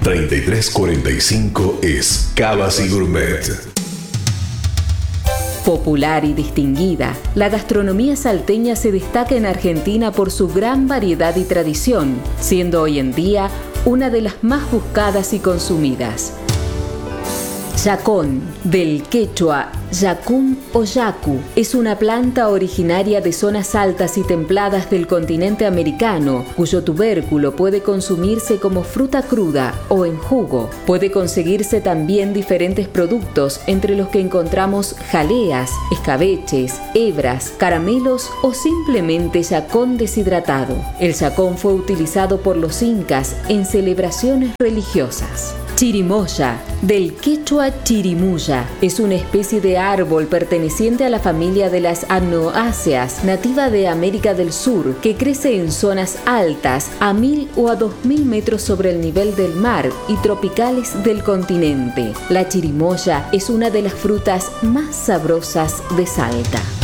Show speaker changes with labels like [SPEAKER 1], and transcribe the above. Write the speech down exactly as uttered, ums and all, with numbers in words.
[SPEAKER 1] treinta y tres cuarenta y cinco es Cavas y Gourmet.
[SPEAKER 2] Popular y distinguida, la gastronomía salteña se destaca en Argentina por su gran variedad y tradición, siendo hoy en día una de las más buscadas y consumidas. Yacón, del quechua yacún o yacu, es una planta originaria de zonas altas y templadas del continente americano, cuyo tubérculo puede consumirse como fruta cruda o en jugo. Puede conseguirse también diferentes productos, entre los que encontramos jaleas, escabeches, hebras, caramelos o simplemente yacón deshidratado. El yacón fue utilizado por los incas en celebraciones religiosas. Chirimoya, del quechua chirimuya, es una especie de árbol perteneciente a la familia de las Amnoaceas, nativa de América del Sur, que crece en zonas altas a mil o a dos mil metros sobre el nivel del mar y tropicales del continente. La chirimoya es una de las frutas más sabrosas de Salta.